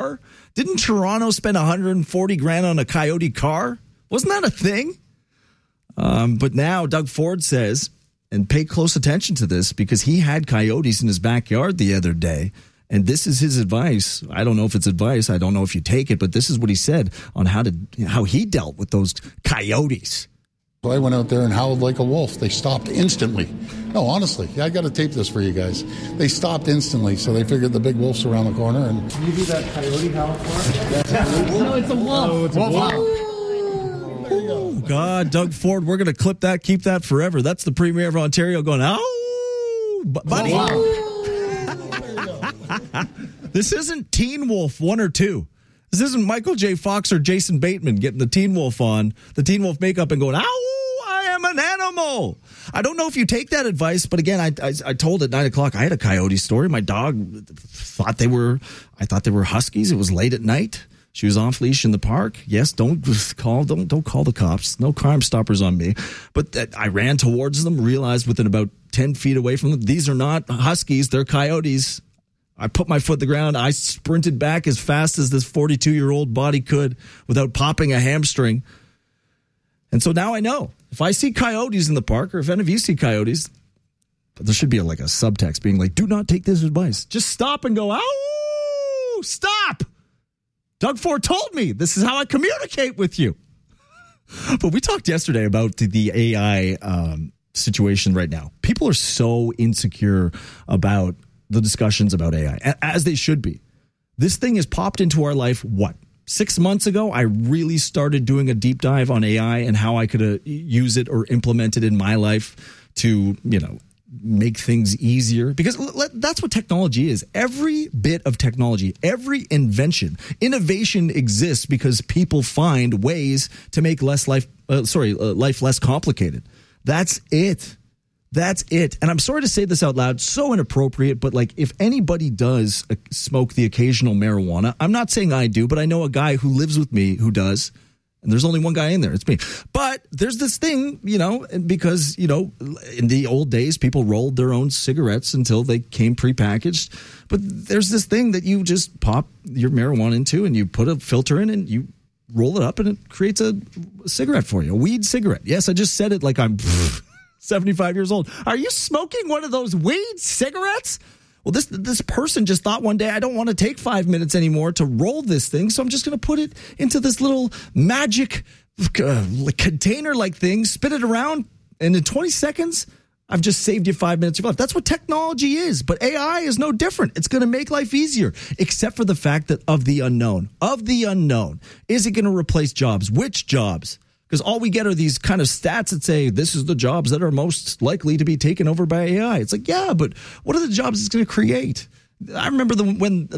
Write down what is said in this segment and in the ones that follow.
car? Didn't Toronto spend $140,000 on a Coyote car? Wasn't that a thing? But now Doug Ford says, and pay close attention to this because he had coyotes in his backyard the other day. And this is his advice. I don't know if it's advice. I don't know if you take it, but this is what he said on how he dealt with those coyotes. So I went out there and howled like a wolf. They stopped instantly. No, honestly, I got to tape this for you guys. They stopped instantly, so they figured the big wolf's around the corner. And can you do that coyote howl for us? No, it's a wolf. Oh, it's a wolf. Oh, God, Doug Ford, we're going to clip that, keep that forever. That's the Premier of Ontario going, oh, buddy. Oh, This isn't Teen Wolf 1 or 2. This isn't Michael J. Fox or Jason Bateman getting the Teen Wolf on, the Teen Wolf makeup and going, ow, I am an animal. I don't know if you take that advice, but again, I told at 9 o'clock, I had a coyote story. My dog thought they were huskies. It was late at night. She was off leash in the park. Yes, don't call the cops. No Crime Stoppers on me. But I ran towards them, realized within about 10 feet away from them, these are not huskies, they're coyotes. I put my foot in the ground. I sprinted back as fast as this 42-year-old body could without popping a hamstring. And so now I know. If I see coyotes in the park, or if any of you see coyotes, there should be like a subtext being like, do not take this advice. Just stop and go, ow, stop. Doug Ford told me this is how I communicate with you. But we talked yesterday about the AI situation right now. People are so insecure about the discussions about AI, as they should be. This thing has popped into our life, 6 months ago? I really started doing a deep dive on AI and how I could use it or implement it in my life to, make things easier. Because that's what technology is. Every bit of technology, every innovation exists because people find ways to make life less complicated. That's it. That's it. And I'm sorry to say this out loud, so inappropriate, but if anybody does smoke the occasional marijuana, I'm not saying I do, but I know a guy who lives with me who does. And there's only one guy in there. It's me. But there's this thing, because, in the old days, people rolled their own cigarettes until they came prepackaged. But there's this thing that you just pop your marijuana into and you put a filter in and you roll it up and it creates a cigarette for you, a weed cigarette. Yes, I just said it like I'm 75 years old. Are you smoking one of those weed cigarettes? Well, this person just thought one day, I don't want to take 5 minutes anymore to roll this thing, so I'm just going to put it into this little magic container-like thing, spin it around, and in 20 seconds, I've just saved you 5 minutes of your life. That's what technology is, but AI is no different. It's going to make life easier, except for the fact that of the unknown. Is it going to replace jobs? Which jobs? Because all we get are these kind of stats that say this is the jobs that are most likely to be taken over by AI. It's like, yeah, but what are the jobs it's going to create? I remember when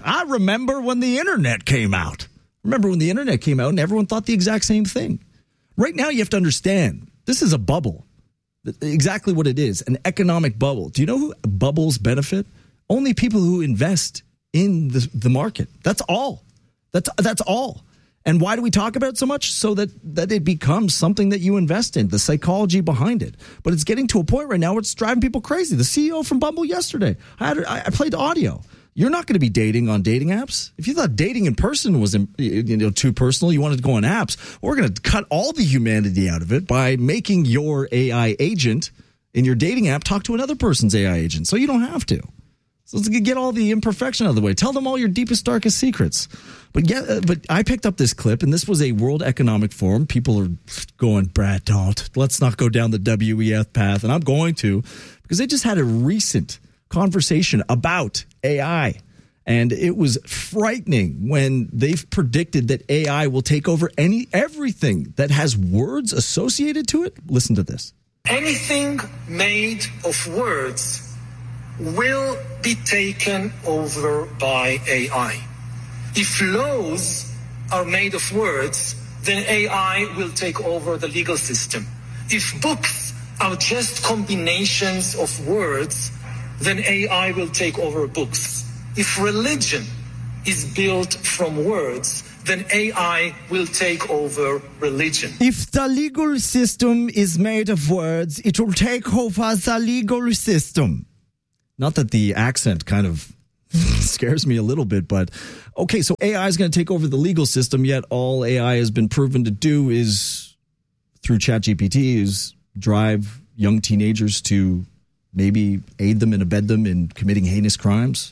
the internet came out. Remember when the internet came out and everyone thought the exact same thing. Right now you have to understand, this is a bubble. Exactly what it is, an economic bubble. Do you know who bubbles benefit? Only people who invest in the market. That's all. That's all. And why do we talk about it so much? So that it becomes something that you invest in, the psychology behind it. But it's getting to a point right now where it's driving people crazy. The CEO from Bumble yesterday, I played audio. You're not going to be dating on dating apps. If you thought dating in person was too personal, you wanted to go on apps, we're going to cut all the humanity out of it by making your AI agent in your dating app talk to another person's AI agent. So you don't have to. So let's get all the imperfection out of the way. Tell them all your deepest, darkest secrets. But I picked up this clip, and this was a World Economic Forum. People are going, Brad, don't. Let's not go down the WEF path. And I'm going to, because they just had a recent conversation about AI. And it was frightening when they've predicted that AI will take over everything that has words associated to it. Listen to this. Anything made of words will be taken over by AI. If laws are made of words, then AI will take over the legal system. If books are just combinations of words, then AI will take over books. If religion is built from words, then AI will take over religion. If the legal system is made of words, it will take over the legal system. Not that the accent kind of Scares me a little bit, but okay, so AI is going to take over the legal system, yet all AI has been proven to do is, through ChatGPT, is drive young teenagers to maybe aid them and abet them in committing heinous crimes.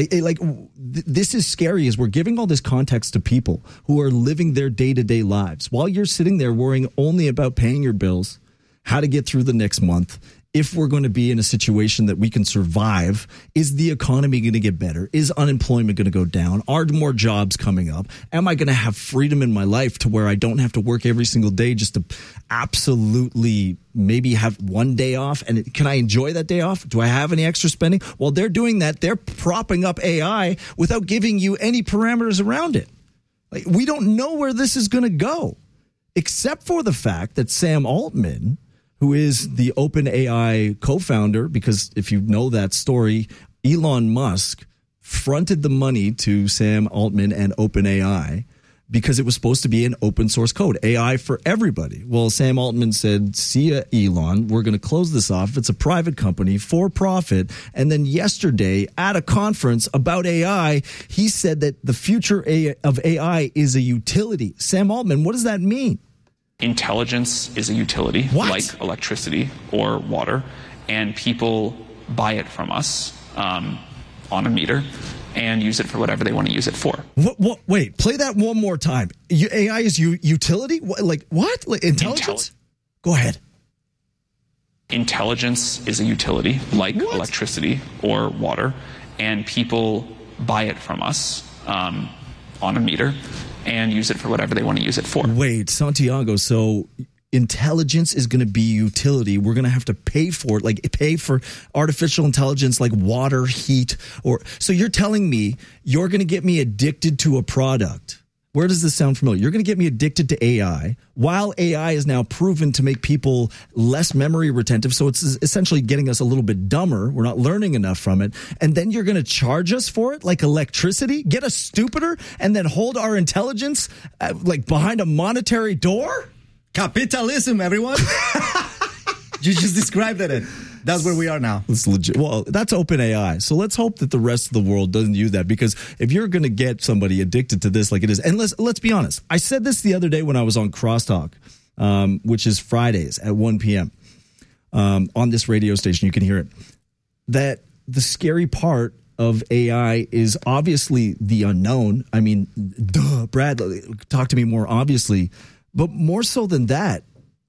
This is scary as we're giving all this context to people who are living their day-to-day lives while you're sitting there worrying only about paying your bills, how to get through the next month. If we're going to be in a situation that we can survive, is the economy going to get better? Is unemployment going to go down? Are more jobs coming up? Am I going to have freedom in my life to where I don't have to work every single day just to absolutely maybe have one day off? And can I enjoy that day off? Do I have any extra spending? While they're doing that, they're propping up AI without giving you any parameters around it. We don't know where this is going to go, except for the fact that Sam Altman, who is the OpenAI co-founder, because if you know that story, Elon Musk fronted the money to Sam Altman and OpenAI because it was supposed to be an open source code, AI for everybody. Well, Sam Altman said, see ya, Elon, we're going to close this off. It's a private company for profit. And then yesterday at a conference about AI, he said that the future of AI is a utility. Sam Altman, what does that mean? Intelligence is a utility, like electricity or water, and people buy it from us on a meter and use it for whatever they want to use it for. Wait, play that one more time. AI is utility? What? Intelligence? Go ahead. Intelligence is a utility, like electricity or water, and people buy it from us on a meter and use it for whatever they want to use it for. Wait, Santiago, so intelligence is going to be utility. We're going to have to pay for it, pay for artificial intelligence like water, heat, so you're telling me you're going to get me addicted to a product. Where does this sound familiar? You're going to get me addicted to AI while AI is now proven to make people less memory retentive. So it's essentially getting us a little bit dumber. We're not learning enough from it. And then you're going to charge us for it like electricity, get us stupider, and then hold our intelligence behind a monetary door? Capitalism, everyone. You just described it. That's where we are now. It's legit. Well, that's OpenAI. So let's hope that the rest of the world doesn't use that, because if you're going to get somebody addicted to this like it is, and let's be honest. I said this the other day when I was on Crosstalk, which is Fridays at 1 p.m. On this radio station. You can hear it. That the scary part of AI is obviously the unknown. I mean, Brad, talk to me more obviously. But more so than that,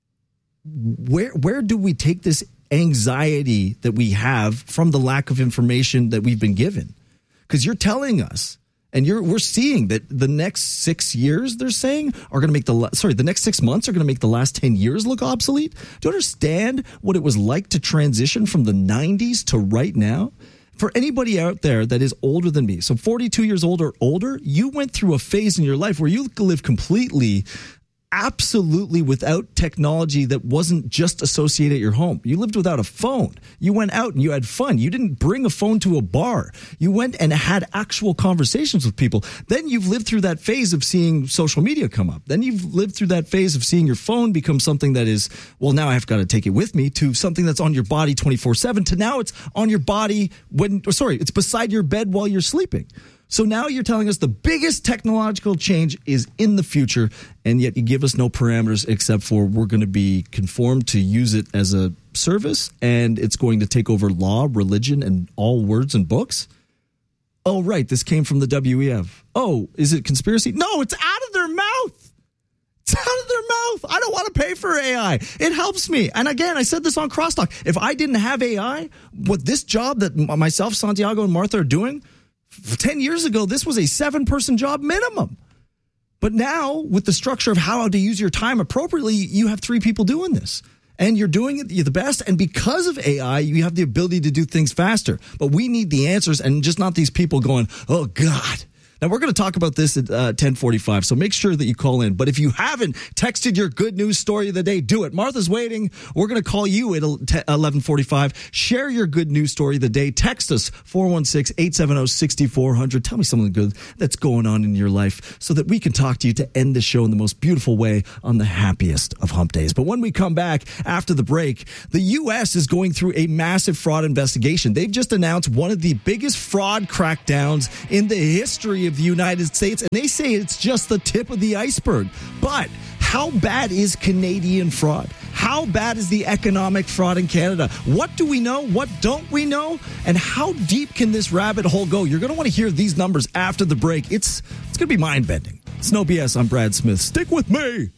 where do we take this anxiety that we have from the lack of information that we've been given? Because you're telling us, and we're seeing that the next 6 years, they're saying, are going to make the next 6 months are going to make the last 10 years look obsolete. Do you understand what it was like to transition from the 90s to right now? For anybody out there that is older than me, so 42 years old or older, you went through a phase in your life where you lived completely, absolutely without technology that wasn't just associated at your home. You lived without a phone. You went out and you had fun. You didn't bring a phone to a bar. You went and had actual conversations with people. Then you've lived through that phase of seeing social media come up. Then you've lived through that phase of seeing your phone become something that is, well, now I've got to take it with me, to something that's on your body 24/7, to now it's on your body it's beside your bed while you're sleeping. So now you're telling us the biggest technological change is in the future, and yet you give us no parameters except for we're going to be conformed to use it as a service, and it's going to take over law, religion, and all words and books? Oh, right, this came from the WEF. Oh, is it conspiracy? No, it's out of their mouth. It's out of their mouth. I don't want to pay for AI. It helps me. And again, I said this on Crosstalk. If I didn't have AI, what this job that myself, Santiago, and Martha are doing, 10 years ago, this was a 7-person job minimum. But now, with the structure of how to use your time appropriately, you have 3 people doing this. And you're doing it the best. And because of AI, you have the ability to do things faster. But we need the answers, and just not these people going, oh, God, Now, we're going to talk about this at 10:45, so make sure that you call in. But if you haven't texted your good news story of the day, do it. Martha's waiting. We're going to call you at 11:45. Share your good news story of the day. Text us 416-870-6400. Tell me something good that's going on in your life so that we can talk to you to end the show in the most beautiful way on the happiest of hump days. But when we come back after the break, the U.S. is going through a massive fraud investigation. They've just announced one of the biggest fraud crackdowns in the history of the United States, and they say it's just the tip of the iceberg. But how bad is Canadian fraud? How bad is the economic fraud in Canada? What do we know? What don't we know? And how deep can this rabbit hole go? You're going to want to hear these numbers after the break. It's going to be mind-bending. It's No BS. I'm Brad Smith. Stick with me.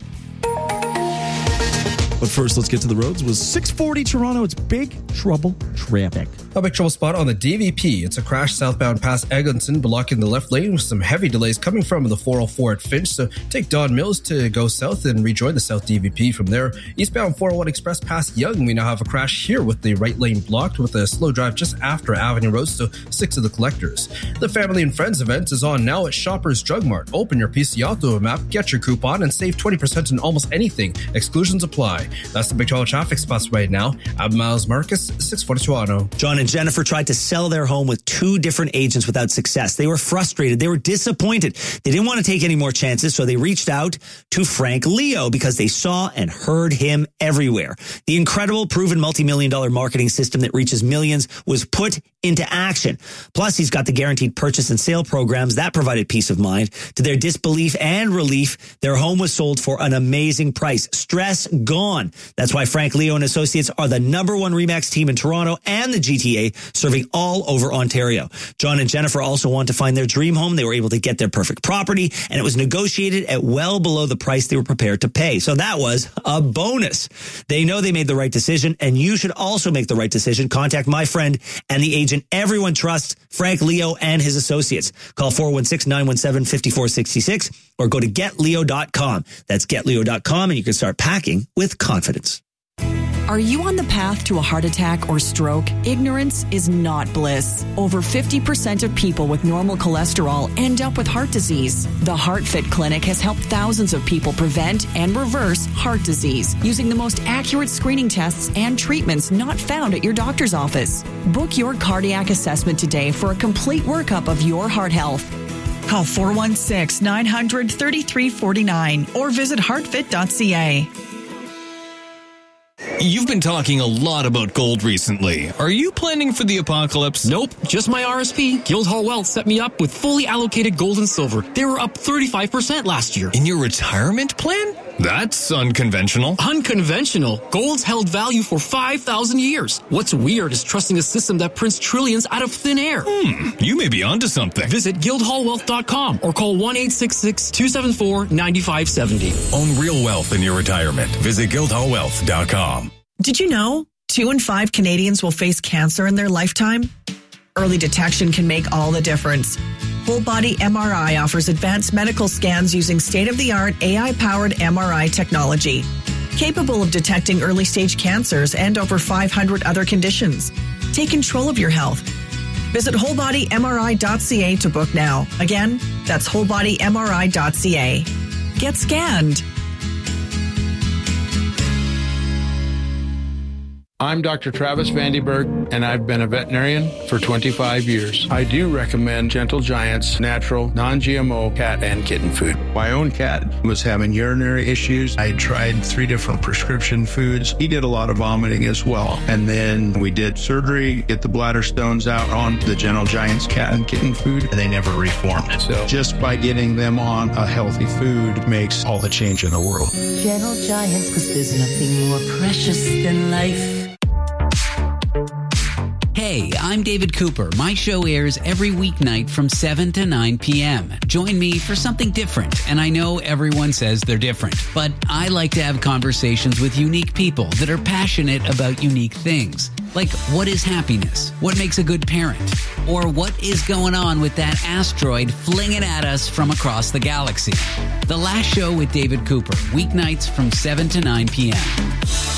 But first, let's get to the roads. It was 6:40 Toronto. It's big trouble traffic. A big trouble spot on the DVP. It's a crash southbound past Eglinton, blocking the left lane with some heavy delays coming from the 404 at Finch. So take Don Mills to go south and rejoin the south DVP from there. Eastbound 401 Express past Yonge. We now have a crash here with the right lane blocked with a slow drive just after Avenue Road. So stick to the collectors. The Family and Friends event is on now at Shoppers Drug Mart. Open your PC Auto map, get your coupon, and save 20% on almost anything. Exclusions apply. That's the big trouble traffic spots right now. I'm Miles Marcus, 640 Toronto. John and Jennifer tried to sell their home with 2 different agents without success. They were frustrated. They were disappointed. They didn't want to take any more chances, so they reached out to Frank Leo because they saw and heard him everywhere. The incredible, proven multi-million-dollar marketing system that reaches millions was put into action. Plus, he's got the guaranteed purchase and sale programs that provided peace of mind. To their disbelief and relief, their home was sold for an amazing price. Stress gone. That's why Frank Leo and Associates are the #1 RE/MAX team in Toronto and the GTA, serving all over Ontario. John and Jennifer also want to find their dream home. They were able to get their perfect property, and it was negotiated at well below the price they were prepared to pay. So that was a bonus. They know they made the right decision, and you should also make the right decision. Contact my friend and the agent everyone trusts, Frank Leo and his associates. Call 416-917-5466 or go to getleo.com. That's getleo.com, and you can start packing with confidence. Are you on the path to a heart attack or stroke? Ignorance is not bliss. Over 50% of people with normal cholesterol end up with heart disease. The HeartFit Clinic has helped thousands of people prevent and reverse heart disease using the most accurate screening tests and treatments not found at your doctor's office. Book your cardiac assessment today for a complete workup of your heart health. Call 416-900-3349 or visit heartfit.ca. You've been talking a lot about gold recently. Are you planning for the apocalypse? Nope, just my RSP. Guildhall Wealth set me up with fully allocated gold and silver. They were up 35% last year. In your retirement plan? That's unconventional. Unconventional? Gold's held value for 5,000 years. What's weird is trusting a system that prints trillions out of thin air. You may be onto something. Visit guildhallwealth.com or call 1-866-274-9570. Own real wealth in your retirement. Visit guildhallwealth.com. Did you know 2 in 5 Canadians will face cancer in their lifetime? Early detection can make all the difference. Whole Body MRI offers advanced medical scans using state-of-the-art AI-powered MRI technology, capable of detecting early-stage cancers and over 500 other conditions. Take control of your health. Visit wholebodymri.ca to book now. Again, that's wholebodymri.ca. Get scanned. I'm Dr. Travis Vandenberg, and I've been a veterinarian for 25 years. I do recommend Gentle Giant's natural, non-GMO cat and kitten food. My own cat was having urinary issues. I tried 3 different prescription foods. He did a lot of vomiting as well. And then we did surgery, get the bladder stones out on the Gentle Giant's cat and kitten food, and they never reformed. So just by getting them on a healthy food makes all the change in the world. Gentle Giants, because there's nothing more precious than life. Hey, I'm David Cooper. My show airs every weeknight from 7 to 9 p.m. Join me for something different. And I know everyone says they're different, but I like to have conversations with unique people that are passionate about unique things. Like, what is happiness? What makes a good parent? Or what is going on with that asteroid flinging at us from across the galaxy? The Last Show with David Cooper, weeknights from 7 to 9 p.m.